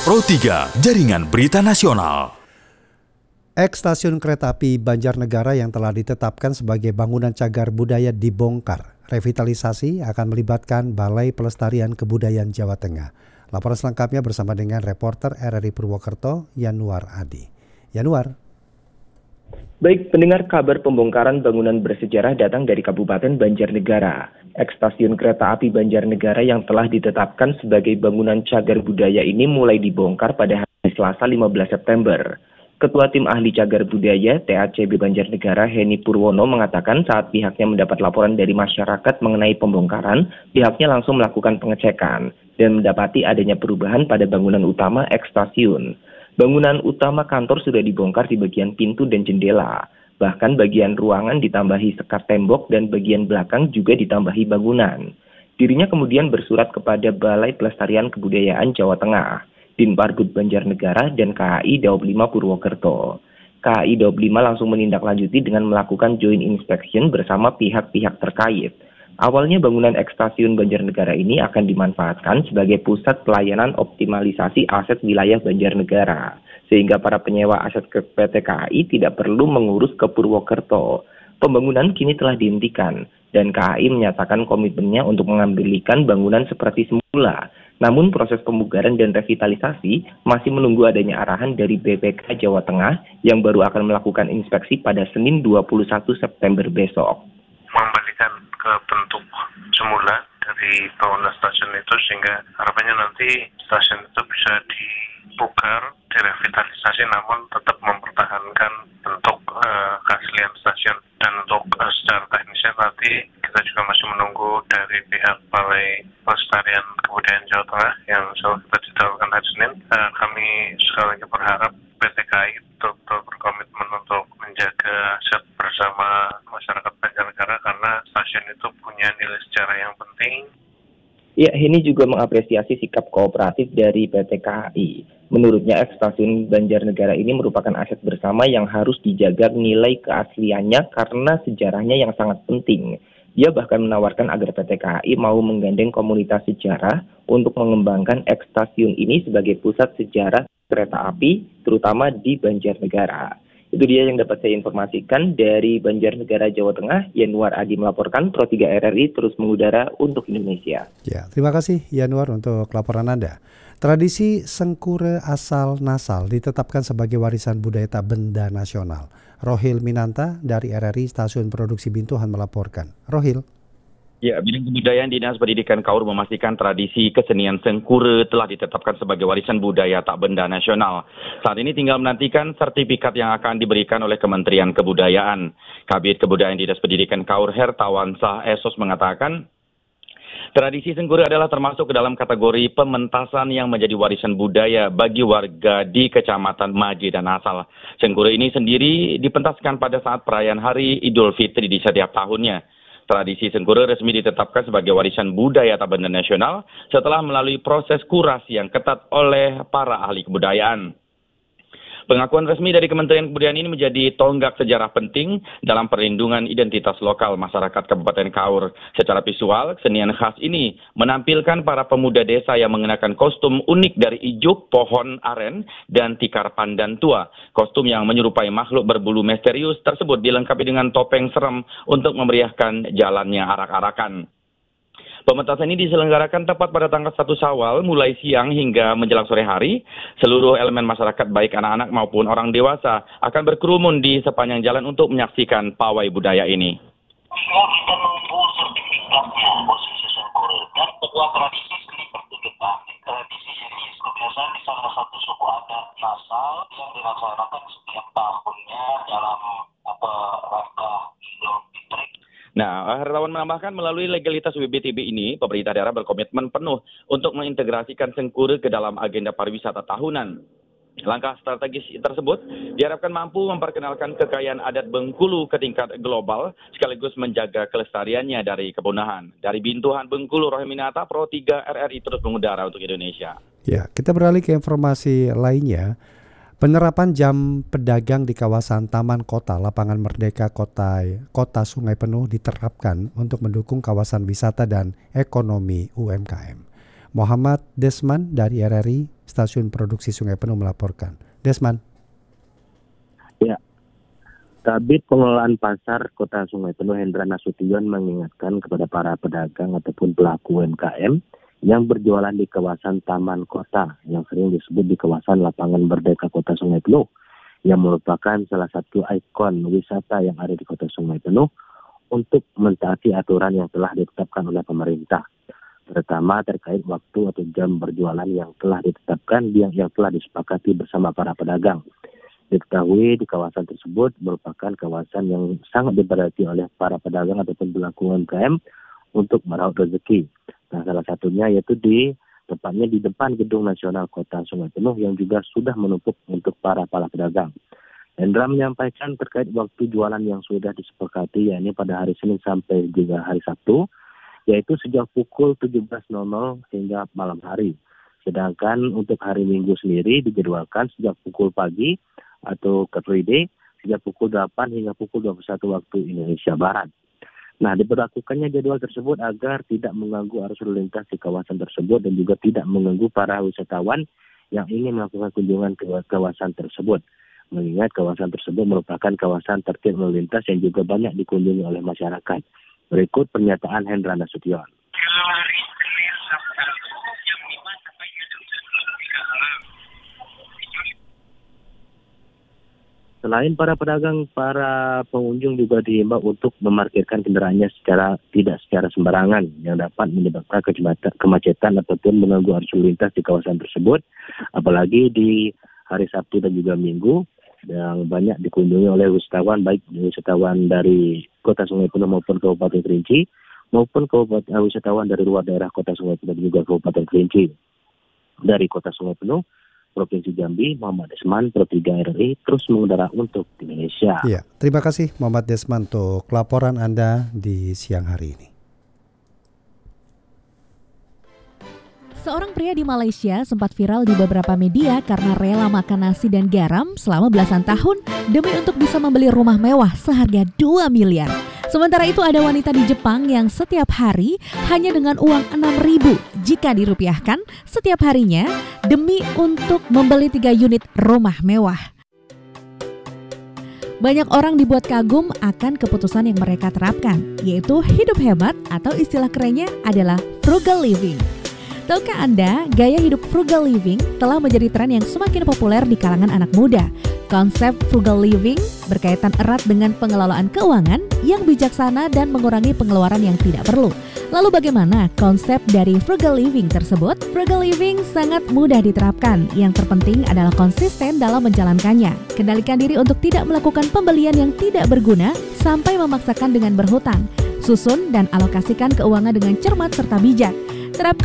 Pro 3, Jaringan Berita Nasional. Stasiun kereta api Banjarnegara yang telah ditetapkan sebagai bangunan cagar budaya dibongkar. Revitalisasi akan melibatkan Balai Pelestarian Kebudayaan Jawa Tengah. Laporan selengkapnya bersama dengan reporter RRI Purwokerto, Yanuar Adi. Yanuar. Baik, pendengar, kabar pembongkaran bangunan bersejarah datang dari Kabupaten Banjarnegara. Stasiun kereta api Banjarnegara yang telah ditetapkan sebagai bangunan cagar budaya ini mulai dibongkar pada hari Selasa 15 September. Ketua Tim Ahli Cagar Budaya TACB Banjarnegara Heni Purwono mengatakan saat pihaknya mendapat laporan dari masyarakat mengenai pembongkaran, pihaknya langsung melakukan pengecekan dan mendapati adanya perubahan pada bangunan utama stasiun. Bangunan utama kantor sudah dibongkar di bagian pintu dan jendela. Bahkan bagian ruangan ditambahi sekat tembok dan bagian belakang juga ditambahi bangunan. Dirinya kemudian bersurat kepada Balai Pelestarian Kebudayaan Jawa Tengah, Dinparbud Banjarnegara, dan KAI Daob 5 Purwokerto. KAI Daob 5 langsung menindaklanjuti dengan melakukan joint inspection bersama pihak-pihak terkait. Awalnya bangunan stasiun Banjarnegara ini akan dimanfaatkan sebagai pusat pelayanan optimalisasi aset wilayah Banjarnegara, sehingga para penyewa aset ke PT KAI tidak perlu mengurus ke Purwokerto. Pembangunan kini telah dihentikan, dan KAI menyatakan komitmennya untuk mengembalikan bangunan seperti semula. Namun proses pemugaran dan revitalisasi masih menunggu adanya arahan dari BPK Jawa Tengah yang baru akan melakukan inspeksi pada Senin 21 September besok. Mengembalikan ke bentuk semula dari bangunan stasiun itu sehingga harapannya nanti stasiun itu bisa dipugar, direvitalisasi namun tetap mempertahankan bentuk keaslian stasiun. Dan untuk secara teknisnya nanti kita juga masih menunggu dari pihak Balai Pelestarian Kebudayaan Jawa Tengah yang selalu kita ditawarkan hari Senin. Kami sekali lagi berharap PT KAI betul-betul berkomitmen untuk menjaga aset bersama masyarakat Banjarnegara karena stasiun itu punya nilai sejarah yang penting. Ya, ini juga mengapresiasi sikap kooperatif dari PT KAI. Menurutnya, stasiun Banjarnegara ini merupakan aset bersama yang harus dijaga nilai keasliannya karena sejarahnya yang sangat penting. Dia bahkan menawarkan agar PT KAI mau menggandeng komunitas sejarah untuk mengembangkan stasiun ini sebagai pusat sejarah kereta api, terutama di Banjarnegara. Itu dia yang dapat saya informasikan dari Banjarnegara, Jawa Tengah. Yanuar Adi melaporkan, Pro 3 RRI terus mengudara untuk Indonesia. Ya, terima kasih Yanuar untuk laporan Anda. Tradisi Sengkure asal Nasal ditetapkan sebagai warisan budaya tak benda nasional. Rohil Minanta dari RRI Stasiun Produksi Bintuhan melaporkan. Rohil. Ya, Bidang Kebudayaan Dinas Pendidikan Kaur memastikan tradisi kesenian Sengkure telah ditetapkan sebagai warisan budaya tak benda nasional. Saat ini tinggal menantikan sertifikat yang akan diberikan oleh Kementerian Kebudayaan. Kabid Kebudayaan Dinas Pendidikan Kaur Hertawansah Esos mengatakan, tradisi Sengkure adalah termasuk ke dalam kategori pementasan yang menjadi warisan budaya bagi warga di Kecamatan Maje dan Nasal. Sengkure ini sendiri dipentaskan pada saat perayaan Hari Idul Fitri di setiap tahunnya. Tradisi Sengkure resmi ditetapkan sebagai warisan budaya tak benda nasional setelah melalui proses kurasi yang ketat oleh para ahli kebudayaan. Pengakuan resmi dari Kementerian Kebudayaan ini menjadi tonggak sejarah penting dalam perlindungan identitas lokal masyarakat Kabupaten Kaur. Secara visual, kesenian khas ini menampilkan para pemuda desa yang mengenakan kostum unik dari ijuk, pohon aren, dan tikar pandan tua. Kostum yang menyerupai makhluk berbulu misterius tersebut dilengkapi dengan topeng serem untuk memeriahkan jalannya arak-arakan. Pementasan ini diselenggarakan tepat pada tanggal 1 Syawal mulai siang hingga menjelang sore hari. Seluruh elemen masyarakat baik anak-anak maupun orang dewasa akan berkerumun di sepanjang jalan untuk menyaksikan pawai budaya ini. Kita menunggu sertifikatnya posisi Sengkure dan sebuah tradisi seni pertunjukan. Tradisi ini kebiasaan di salah satu suku adat Nasal yang dilaksanakan setiap tahunnya dalam rangka Idul Fitri. Nah, Hertawan menambahkan melalui legalitas WBTB ini, pemerintah daerah berkomitmen penuh untuk mengintegrasikan Sengkure ke dalam agenda pariwisata tahunan. Langkah strategis tersebut diharapkan mampu memperkenalkan kekayaan adat Bengkulu ke tingkat global, sekaligus menjaga kelestariannya dari kepunahan. Dari Bintuhan Bengkulu, Rohil Minanta, Pro 3 RRI terus mengudara untuk Indonesia. Ya, kita beralih ke informasi lainnya. Penerapan jam pedagang di kawasan Taman Kota Lapangan Merdeka Kota Sungai Penuh diterapkan untuk mendukung kawasan wisata dan ekonomi UMKM. Muhammad Desman dari RRI Stasiun Produksi Sungai Penuh melaporkan. Desman. Ya, Kabid Pengelolaan Pasar Kota Sungai Penuh Hendra Nasution mengingatkan kepada para pedagang ataupun pelaku UMKM yang berjualan di kawasan Taman Kota yang sering disebut di kawasan Lapangan Merdeka Kota Sungai Penuh, yang merupakan salah satu ikon wisata yang ada di Kota Sungai Penuh untuk mentaati aturan yang telah ditetapkan oleh pemerintah, terutama terkait waktu atau jam berjualan yang telah ditetapkan yang telah disepakati bersama para pedagang. Diketahui di kawasan tersebut merupakan kawasan yang sangat dipadati oleh para pedagang ataupun pelaku UMKM untuk meraup rezeki. Nah, salah satunya yaitu tepatnya di depan Gedung Nasional Kota Sungai Penuh yang juga sudah menumpuk untuk para pedagang. Hendra menyampaikan terkait waktu jualan yang sudah disepakati, yakni pada hari Senin sampai juga hari Sabtu, yaitu sejak pukul 17.00 hingga malam hari. Sedangkan untuk hari Minggu sendiri dijadwalkan sejak pukul pagi atau Car-Free Day sejak pukul 8 hingga pukul 21 waktu Indonesia Barat. Nah, diberlakukannya jadwal tersebut agar tidak mengganggu arus lalu lintas di kawasan tersebut dan juga tidak mengganggu para wisatawan yang ingin melakukan kunjungan ke kawasan tersebut. Mengingat kawasan tersebut merupakan kawasan tertib lalu lintas yang juga banyak dikunjungi oleh masyarakat. Berikut pernyataan Hendra Nasution. Kalau hari Senin sampai jam 5 sampai jam 3 malam. Selain para pedagang, para pengunjung juga diimbau untuk memarkirkan kendaraannya tidak secara sembarangan yang dapat menyebabkan kemacetan ataupun mengganggu arus lalu lintas di kawasan tersebut, apalagi di hari Sabtu dan juga Minggu yang banyak dikunjungi oleh wisatawan, baik wisatawan dari Kota Sungai Penuh maupun Kabupaten Kerinci, maupun wisatawan dari luar daerah Kota Sungai Penuh dan juga Kabupaten Kerinci. Dari Kota Sungai Penuh, Provinsi Jambi, Muhammad Desman, Pro 3 RRI, terus mengudara untuk Indonesia. Ya, terima kasih Muhammad Desman untuk laporan Anda di siang hari ini. Seorang pria di Malaysia sempat viral di beberapa media karena rela makan nasi dan garam selama belasan tahun demi untuk bisa membeli rumah mewah seharga 2 miliar. Sementara itu ada wanita di Jepang yang setiap hari hanya dengan uang 6.000 jika dirupiahkan setiap harinya demi untuk membeli 3 unit rumah mewah. Banyak orang dibuat kagum akan keputusan yang mereka terapkan, yaitu hidup hemat atau istilah kerennya adalah frugal living. Tahukah Anda, gaya hidup frugal living telah menjadi tren yang semakin populer di kalangan anak muda. Konsep frugal living berkaitan erat dengan pengelolaan keuangan yang bijaksana dan mengurangi pengeluaran yang tidak perlu. Lalu bagaimana konsep dari frugal living tersebut? Frugal living sangat mudah diterapkan. Yang terpenting adalah konsisten dalam menjalankannya. Kendalikan diri untuk tidak melakukan pembelian yang tidak berguna sampai memaksakan dengan berhutang. Susun dan alokasikan keuangan dengan cermat serta bijak. Terapkan